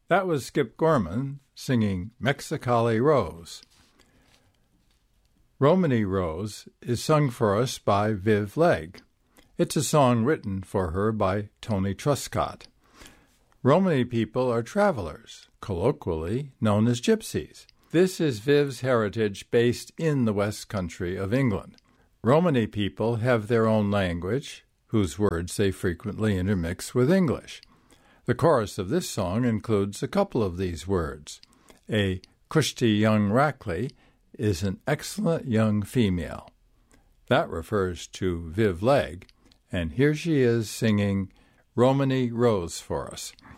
That was Skip Gorman singing Mexicali Rose. Romany Rose is sung for us by Viv Legg. It's a song written for her by Tony Truscott. Romany people are travelers, colloquially known as gypsies. This is Viv's heritage based in the West Country of England. Romany people have their own language, whose words they frequently intermix with English. The chorus of this song includes a couple of these words. A cushty young Rackley is an excellent young female. That refers to Viv Legg, and here she is singing Romany Rose for us.